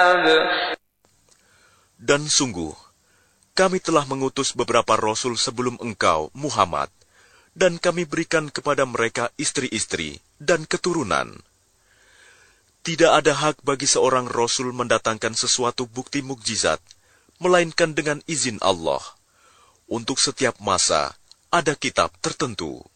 Dan sungguh, kami telah mengutus beberapa rasul sebelum engkau, Muhammad, dan kami berikan kepada mereka istri-istri dan keturunan. Tidak ada hak bagi seorang rasul mendatangkan sesuatu bukti mukjizat, melainkan dengan izin Allah. Untuk setiap masa, ada kitab tertentu.